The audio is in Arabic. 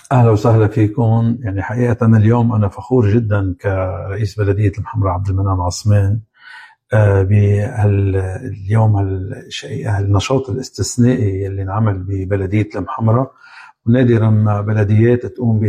أهلا وسهلا فيكم. يعني حقيقة اليوم أنا فخور جدا كرئيس بلدية المحمرة عبد المنعم عثمان باليوم النشاط الاستثنائي اللي انعمل ببلدية المحمرة، ونادرا ما بلديات تقوم